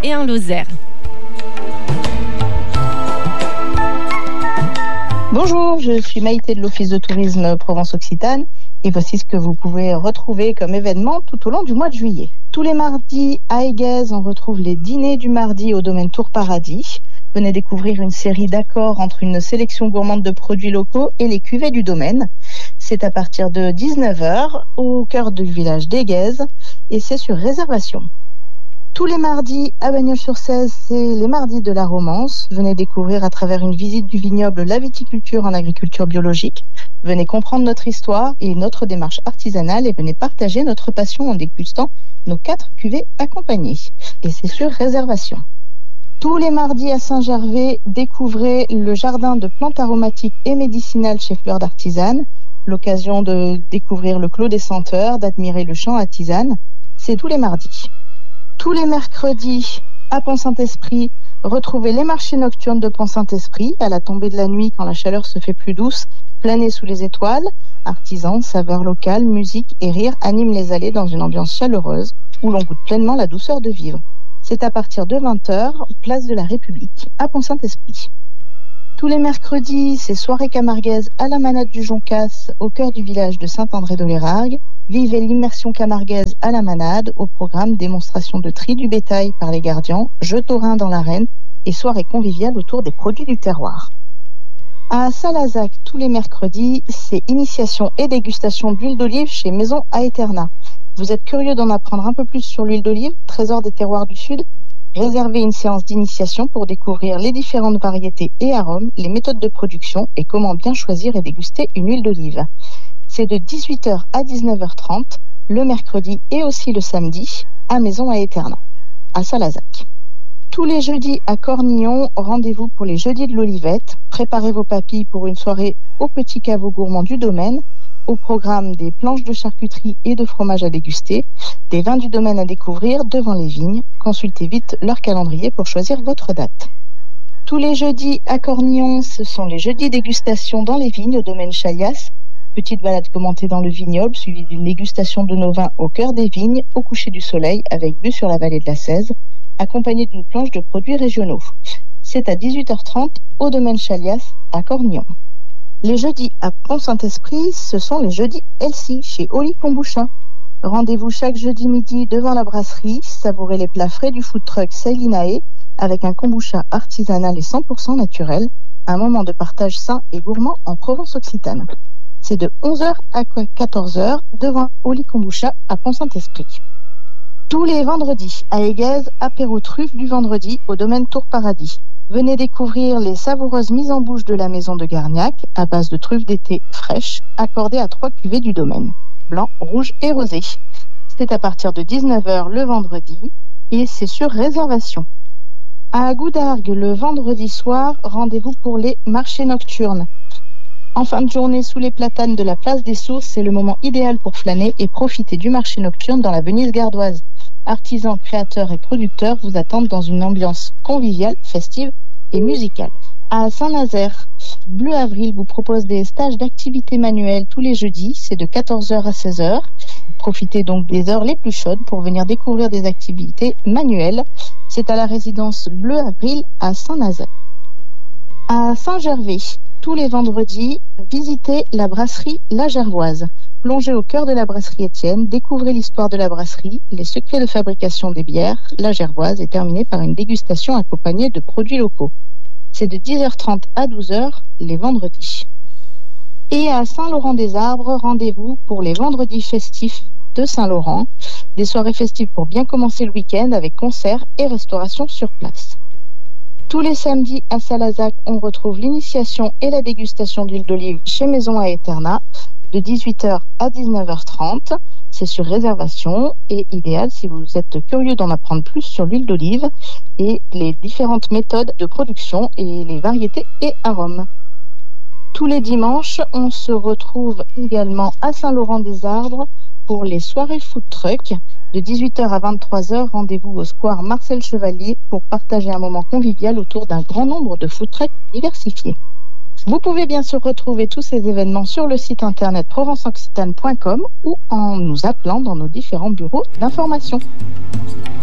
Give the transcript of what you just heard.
et en Lozère. Bonjour, je suis Maïté de l'Office de tourisme Provence-Occitane et voici ce que vous pouvez retrouver comme événement tout au long du mois de juillet. Tous les mardis à Aiguez, on retrouve les dîners du mardi au domaine Tour Paradis. Venez découvrir une série d'accords entre une sélection gourmande de produits locaux et les cuvées du domaine. C'est à partir de 19h au cœur du village d'Aiguez et c'est sur réservation. Tous les mardis à Bagnols-sur-Cèze, c'est les mardis de la romance. Venez découvrir à travers une visite du vignoble la viticulture en agriculture biologique. Venez comprendre notre histoire et notre démarche artisanale et venez partager notre passion en dégustant nos 4 cuvées accompagnées. Et c'est sur réservation. Tous les mardis à Saint-Gervais, découvrez le jardin de plantes aromatiques et médicinales chez Fleurs d'Artisane. L'occasion de découvrir le Clos des Senteurs, d'admirer le champ à tisane. C'est tous les mardis. Tous les mercredis, à Pont-Saint-Esprit, retrouvez les marchés nocturnes de Pont-Saint-Esprit à la tombée de la nuit quand la chaleur se fait plus douce, planer sous les étoiles. Artisans, saveurs locales, musique et rire animent les allées dans une ambiance chaleureuse où l'on goûte pleinement la douceur de vivre. C'est à partir de 20h, place de la République, à Pont-Saint-Esprit. Tous les mercredis, c'est soirée camarguaise à la Manade du Joncas, au cœur du village de Saint-André-de-l'Érargues. Vivez l'immersion camarguaise à la Manade, au programme démonstration de tri du bétail par les gardiens, jeux taurins dans l'arène et soirée conviviale autour des produits du terroir. À Salazac, tous les mercredis, c'est initiation et dégustation d'huile d'olive chez Maison Aeterna. Vous êtes curieux d'en apprendre un peu plus sur l'huile d'olive, trésor des terroirs du Sud? Réservez une séance d'initiation pour découvrir les différentes variétés et arômes, les méthodes de production et comment bien choisir et déguster une huile d'olive. C'est de 18h à 19h30, le mercredi et aussi le samedi, à Maison Aeterna, à Salazac. Tous les jeudis à Cornillon, rendez-vous pour les jeudis de l'Olivette. Préparez vos papilles pour une soirée au petit caveau gourmand du domaine. Au programme des planches de charcuterie et de fromage à déguster, des vins du domaine à découvrir devant les vignes. Consultez vite leur calendrier pour choisir votre date. Tous les jeudis à Cornillon, ce sont les jeudis dégustation dans les vignes au domaine Chalias. Petite balade commentée dans le vignoble, suivie d'une dégustation de nos vins au cœur des vignes, au coucher du soleil, avec vue sur la vallée de la Cèze, accompagnée d'une planche de produits régionaux. C'est à 18h30 au domaine Chalias à Cornillon. Les jeudis à Pont-Saint-Esprit, ce sont les jeudis Elsie chez Oli Kombucha. Rendez-vous chaque jeudi midi devant la brasserie, savourez les plats frais du food truck Sailinae avec un kombucha artisanal et 100% naturel, un moment de partage sain et gourmand en Provence-Occitane. C'est de 11h à 14h devant Oli Kombucha à Pont-Saint-Esprit. Tous les vendredis à Aiguez, apéro truffe du vendredi au domaine Tour Paradis. Venez découvrir les savoureuses mises en bouche de la maison de Garniac à base de truffes d'été fraîches accordées à 3 cuvées du domaine, blanc, rouge et rosé. C'est à partir de 19h le vendredi et c'est sur réservation. À Goudargues, le vendredi soir, rendez-vous pour les marchés nocturnes. En fin de journée, sous les platanes de la place des Sources, c'est le moment idéal pour flâner et profiter du marché nocturne dans la Venise gardoise. Artisans, créateurs et producteurs vous attendent dans une ambiance conviviale, festive et musicale. À Saint-Nazaire, Bleu Avril vous propose des stages d'activités manuelles tous les jeudis, c'est de 14h à 16h. Profitez donc des heures les plus chaudes pour venir découvrir des activités manuelles. C'est à la résidence Bleu Avril à Saint-Nazaire. À Saint-Gervais, tous les vendredis, visitez la brasserie La Gervoise. Plongez au cœur de la brasserie Étienne, découvrez l'histoire de la brasserie, les secrets de fabrication des bières. La Gervoise est terminée par une dégustation accompagnée de produits locaux. C'est de 10h30 à 12h les vendredis. Et à Saint-Laurent-des-Arbres, rendez-vous pour les vendredis festifs de Saint-Laurent. Des soirées festives pour bien commencer le week-end avec concerts et restauration sur place. Tous les samedis à Salazac, on retrouve l'initiation et la dégustation d'huile d'olive chez Maison Aeterna de 18h à 19h30. C'est sur réservation et idéal si vous êtes curieux d'en apprendre plus sur l'huile d'olive et les différentes méthodes de production et les variétés et arômes. Tous les dimanches, on se retrouve également à Saint-Laurent-des-Arbres pour les soirées food truck. De 18h à 23h, rendez-vous au square Marcel Chevalier pour partager un moment convivial autour d'un grand nombre de food trucks diversifiés. Vous pouvez bien sûr retrouver tous ces événements sur le site internet provenceoccitane.com ou en nous appelant dans nos différents bureaux d'information.